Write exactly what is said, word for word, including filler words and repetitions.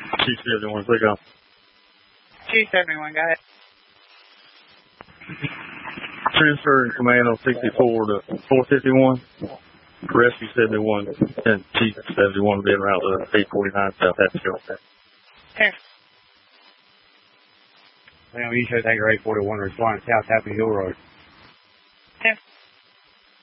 Chief seventy-one, click on. Chief seventy-one, go ahead. Transferring command on sixty-four to four fifty-one. Rescue seventy-one and Chief seventy-one being route to eight forty-nine South Hatfield. Here. Well, you should take eight forty-one respond South Happy Hill Road. Here.